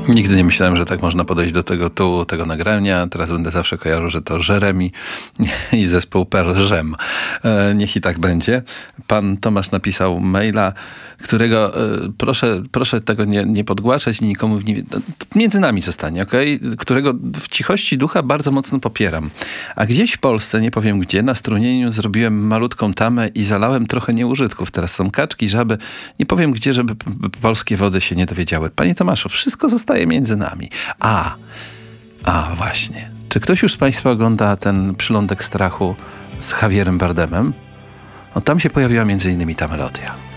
Nigdy nie myślałem, że tak można podejść do tego nagrania. Teraz będę zawsze kojarzył, że to Jeremy i zespół Pearl Jam. Niech i tak będzie. Pan Tomasz napisał maila, którego proszę tego nie podgłaszać i nikomu między nami zostanie, okej? Którego w cichości ducha bardzo mocno popieram. A gdzieś w Polsce, nie powiem gdzie, na strumieniu zrobiłem malutką tamę i zalałem trochę nieużytków. Teraz są kaczki, żaby. Nie powiem gdzie, żeby polskie wody się nie dowiedziały. Panie Tomaszu, wszystko zostaje między nami. Właśnie. Czy ktoś już z Państwa ogląda ten Przylądek strachu z Javierem Bardemem? No tam się pojawiła między innymi ta melodia.